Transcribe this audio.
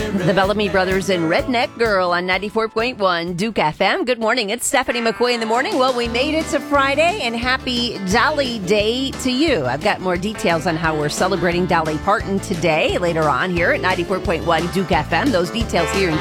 The Bellamy Brothers and Redneck Girl on 94.1 Duke FM. Good morning. It's Stephanie McCoy in the morning. Well, we made it to Friday, and happy Dolly Day to you. I've got more details on how we're celebrating Dolly Parton today later on here at 94.1 Duke FM. Those details here in